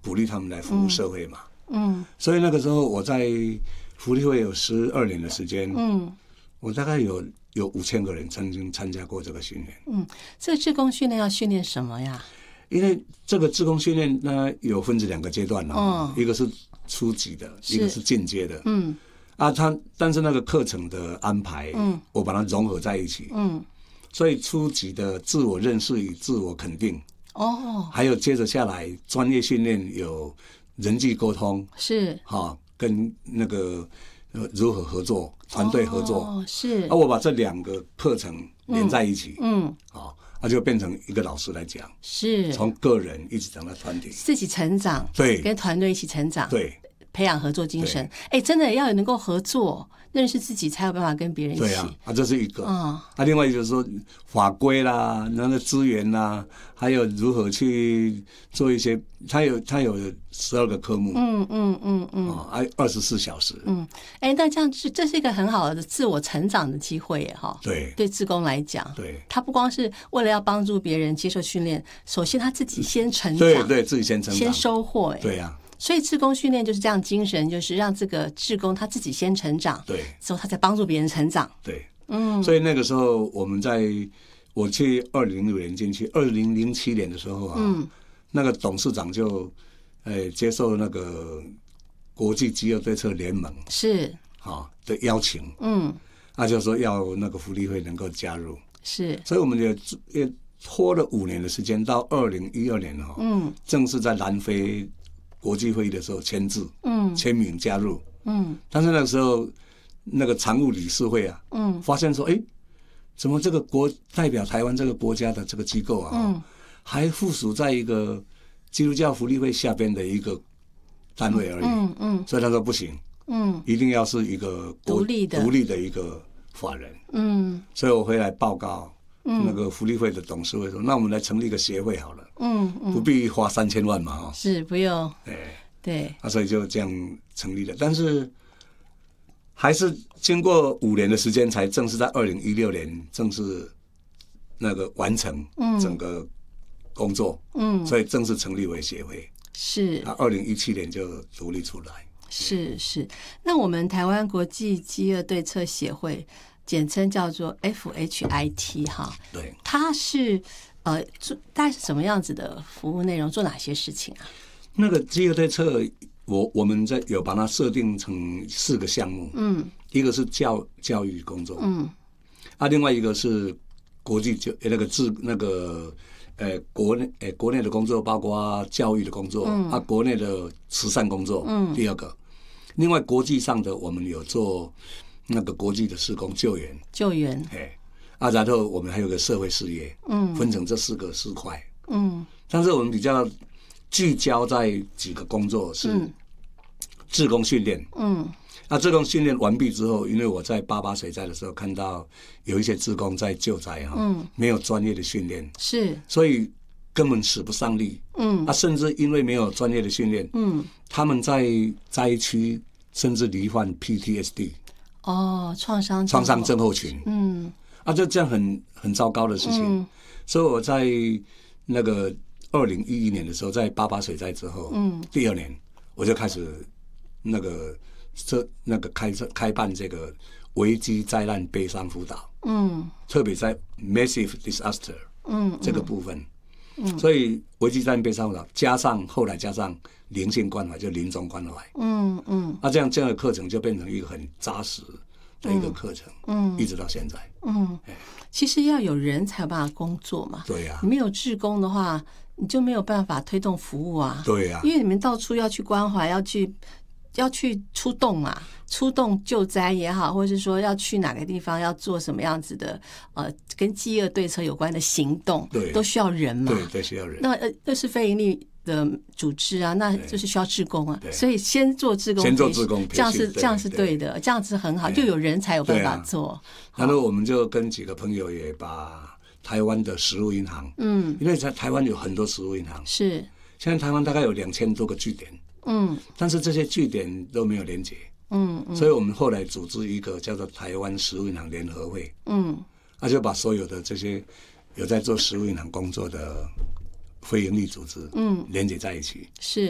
鼓励他们来服务社会嘛。所以那个时候我在福利会有12年的时间，我大概有5000个人曾经参加过这个训练。 这个志工训练要训练什么呀？ 因为这个志工训练呢有分成2个阶段一个是初级的，一个是进阶的。但是那个课程的安排，我把它融合在一起。所以初级的自我认识与自我肯定，还有接着下来专业训练有人际沟通， 是跟那个如何合作，团队合作， 是。 我把这2个课程连在一起，就变成一个老师来讲， 是从个人一直讲到团体， 自己成长， 对， 跟团队一起成长， 对， 培养合作精神。真的要能够合作，认识自己，才有办法跟别人一起。 对啊，这是一个。另外就是说法规啦，那个资源啦，还有如何去做一些，它有12个科目，24小时。 那这样这是一个很好的自我成长的机会耶，对志工来讲， 对， 他不光是为了要帮助别人接受训练，首先他自己先成长， 对，自己先成长， 先收获。 对啊。 所以志工训练就是这样精神，就是让这个志工他自己先成长， 对， 之后他再帮助别人成长。 对，所以那个时候我去2006年进去，2007年的时候那个董事长就接受那个国际饥饿对策联盟是的邀请，就说要那个福利会能够加入， 是， 所以我们也拖了5年的时间，到2012年正式在南非国际会议的时候签字，签名加入，但是那个时候那个常务理事会发现说，怎么这个代表台湾这个国家的这个机构还附属在一个基督教福利会下边的一个单位而已，所以他说不行，一定要是一个独立的一个法人，所以我回来报告。那个福利会的董事会说：“那我们来成立一个协会好了，不必花3000万嘛， 是不用，对， 所以就这样成立了。但是还是经过5年的时间，才正式在2016年正式那个完成整个工作，所以正式成立为协会。 是 2017年就独立出来。 是。那我们台湾国际饥饿对策协会。简称叫做 FHIT 对， 它是大概是什么样子的服务内容，做哪些事情啊？ 那个饥饿对策，我们有把它设定成4个项目，一个是教育工作，另外一个是国际国内的工作，包括教育的工作，国内的慈善工作，第2个，另外国际上的我们有做。那个国际的事工救援，然后我们还有个社会事业，分成这4块，但是我们比较聚焦在几个工作是志工训练，志工训练完毕之后，因为我在88水灾的时候看到有一些志工在救灾没有专业的训练， 是， 所以根本使不上力，甚至因为没有专业的训练，他们在灾区甚至罹患 PTSD。 创伤症候群，就这样很糟糕的事情，所以我在那个2011年的时候，在88水灾之后，第2年我就开始开办这个危机灾难悲伤辅导，特别在 massive disaster 这个部分，所以危机灾难悲伤辅导后来加上灵性关怀，就临终关怀，这样的课程就变成一个很扎实的一个课程，一直到现在。 其实要有人才有办法工作嘛， 对呀， 你没有志工的话，你就没有办法推动服务啊， 对呀， 因为你们到处要去关怀，要去出动啊，出动救灾也好，或者是说要去哪个地方要做什么样子的跟饥饿对策有关的行动， 对， 都需要人嘛， 对，需要人。 那这是非营利的组织啊，那就是需要志工啊，所以先做志工，这样是对的，这样子很好，又有人才有办法做。 然后我们就跟几个朋友也把台湾的食物银行，因为在台湾有很多食物银行， 是现在台湾大概有2000多个据点，但是这些据点都没有连结，所以我们后来组织一个叫做台湾食物银行联合会，就把所有的这些有在做食物银行工作的非营利组织连接在一起， 是